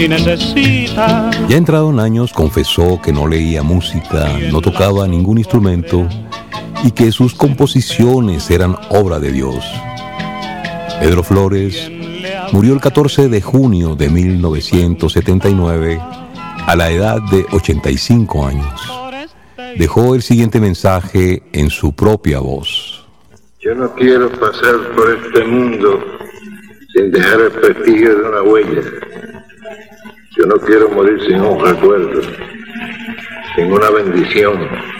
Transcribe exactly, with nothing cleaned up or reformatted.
Ya entrado en años, confesó que no leía música, no tocaba ningún instrumento y que sus composiciones eran obra de Dios. Pedro Flores murió el catorce de junio de mil novecientos setenta y nueve a la edad de ochenta y cinco años. Dejó el siguiente mensaje en su propia voz. Yo no quiero pasar por este mundo sin dejar el prestigio de una huella. Yo no quiero morir sin un recuerdo, sin una bendición.